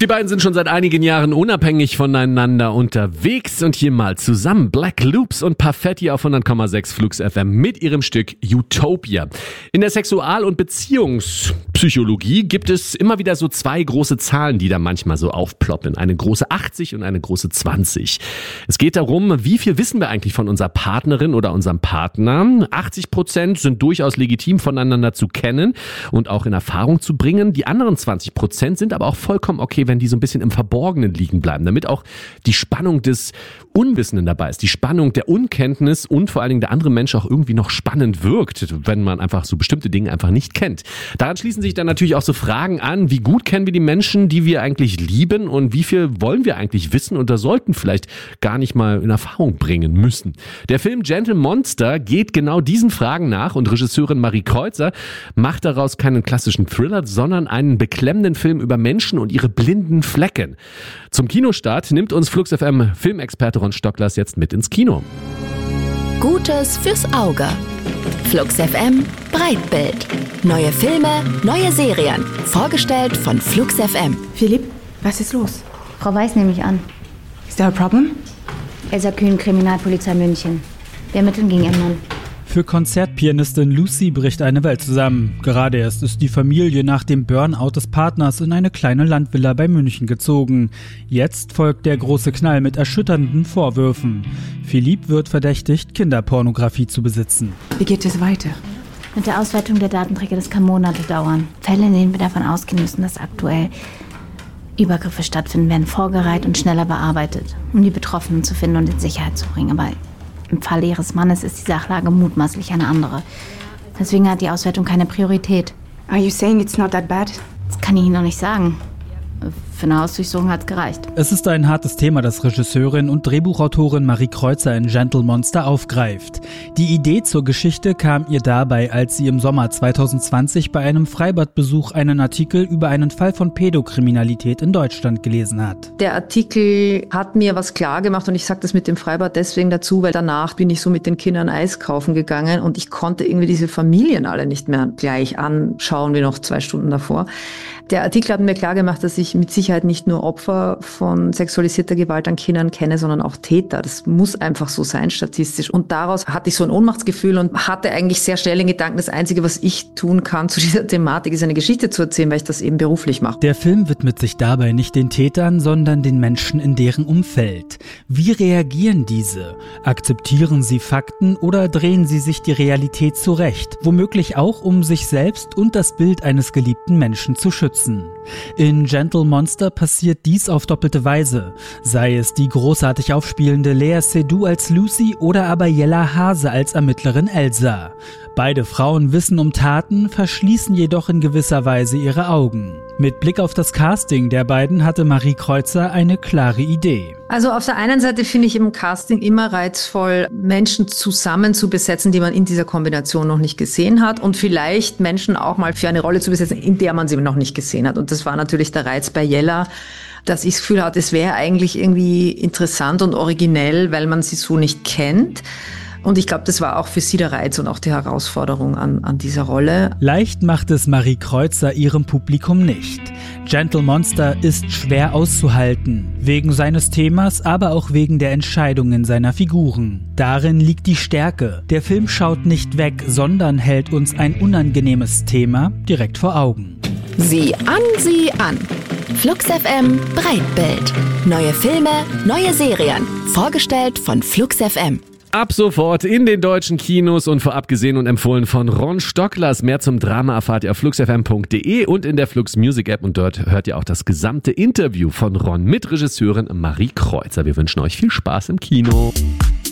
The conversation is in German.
Die beiden sind schon seit einigen Jahren unabhängig voneinander unterwegs und hier mal zusammen Black Loops und Perfetti auf 100,6 Flux FM mit ihrem Stück Utopia. In der Sexual- und Beziehungspsychologie gibt es immer wieder so zwei große Zahlen, die da manchmal so aufploppen. Eine große 80 und eine große 20. Es geht darum, wie viel wissen wir eigentlich von unserer Partnerin oder unserem Partner. 80% sind durchaus legitim voneinander zu kennen und auch in Erfahrung zu bringen. Die anderen 20% sind aber auch vollkommen okay, wenn die so ein bisschen im Verborgenen liegen bleiben, damit auch die Spannung des Unwissenden dabei ist, die Spannung der Unkenntnis und vor allen Dingen der andere Mensch auch irgendwie noch spannend wirkt, wenn man einfach so bestimmte Dinge einfach nicht kennt. Daran schließen sich dann natürlich auch so Fragen an, wie gut kennen wir die Menschen, die wir eigentlich lieben und wie viel wollen wir eigentlich wissen und da sollten vielleicht gar nicht mal in Erfahrung bringen müssen. Der Film Gentle Monster geht genau diesen Fragen nach und Regisseurin Marie Kreuzer macht daraus keinen klassischen Thriller, sondern einen beklemmenden Film über Menschen und ihre blinden Flecken. Zum Kinostart nimmt uns Flux FM Filmexperte Ron Stocklers jetzt mit ins Kino. Gutes fürs Auge. Flux FM Breitbild. Neue Filme, neue Serien. Vorgestellt von Flux FM. Philipp, was ist los? Frau Weiß nehme ich an. Is there a problem? Elsa Kühn, Kriminalpolizei München. Wir ermitteln gegen ihren Mann. Für Konzertpianistin Lucy bricht eine Welt zusammen. Gerade erst ist die Familie nach dem Burnout des Partners in eine kleine Landvilla bei München gezogen. Jetzt folgt der große Knall mit erschütternden Vorwürfen. Philipp wird verdächtigt, Kinderpornografie zu besitzen. Wie geht es weiter? Mit der Auswertung der Datenträger, das kann Monate dauern. Fälle, in denen wir davon ausgehen müssen, dass aktuell Übergriffe stattfinden, werden vorgereiht und schneller bearbeitet, um die Betroffenen zu finden und in Sicherheit zu bringen. Aber im Falle ihres Mannes ist die Sachlage mutmaßlich eine andere. Deswegen hat die Auswertung keine Priorität. Are you saying it's not that bad? Das kann ich Ihnen noch nicht sagen. Für eine Hausdurchsuchung hat es gereicht. Es ist ein hartes Thema, das Regisseurin und Drehbuchautorin Marie Kreuzer in Gentle Monster aufgreift. Die Idee zur Geschichte kam ihr dabei, als sie im Sommer 2020 bei einem Freibadbesuch einen Artikel über einen Fall von Pädokriminalität in Deutschland gelesen hat. Der Artikel hat mir was klar gemacht und ich sage das mit dem Freibad deswegen dazu, weil danach bin ich so mit den Kindern Eis kaufen gegangen und ich konnte irgendwie diese Familien alle nicht mehr gleich anschauen wie noch 2 Stunden davor. Der Artikel hat mir klar gemacht, dass ich mit Sicherheit nicht nur Opfer von sexualisierter Gewalt an Kindern kenne, sondern auch Täter. Das muss einfach so sein, statistisch. Und daraus hatte ich so ein Ohnmachtsgefühl und hatte eigentlich sehr schnell den Gedanken, das Einzige, was ich tun kann zu dieser Thematik, ist eine Geschichte zu erzählen, weil ich das eben beruflich mache. Der Film widmet sich dabei nicht den Tätern, sondern den Menschen in deren Umfeld. Wie reagieren diese? Akzeptieren sie Fakten oder drehen sie sich die Realität zurecht? Womöglich auch, um sich selbst und das Bild eines geliebten Menschen zu schützen. In Gentle Monster passiert dies auf doppelte Weise. Sei es die großartig aufspielende Lea Seydoux als Lucy oder aber Jella Hase als Ermittlerin Elsa. Beide Frauen wissen um Taten, verschließen jedoch in gewisser Weise ihre Augen. Mit Blick auf das Casting der beiden hatte Marie Kreuzer eine klare Idee. Also auf der einen Seite finde ich im Casting immer reizvoll, Menschen zusammen zu besetzen, die man in dieser Kombination noch nicht gesehen hat und vielleicht Menschen auch mal für eine Rolle zu besetzen, in der man sie noch nicht gesehen hat. Und das war natürlich der Reiz bei Jella, dass ich das Gefühl hatte, es wäre eigentlich irgendwie interessant und originell, weil man sie so nicht kennt. Und ich glaube, das war auch für sie der Reiz und auch die Herausforderung an dieser Rolle. Leicht macht es Marie Kreuzer ihrem Publikum nicht. Gentle Monster ist schwer auszuhalten. Wegen seines Themas, aber auch wegen der Entscheidungen seiner Figuren. Darin liegt die Stärke. Der Film schaut nicht weg, sondern hält uns ein unangenehmes Thema direkt vor Augen. Sieh an. Flux FM Breitbild. Neue Filme, neue Serien. Vorgestellt von Flux FM. Ab sofort in den deutschen Kinos und vorab gesehen und empfohlen von Ron Stocklers. Mehr zum Drama erfahrt ihr auf fluxfm.de und in der Flux Music App und dort hört ihr auch das gesamte Interview von Ron mit Regisseurin Marie Kreuzer. Wir wünschen euch viel Spaß im Kino.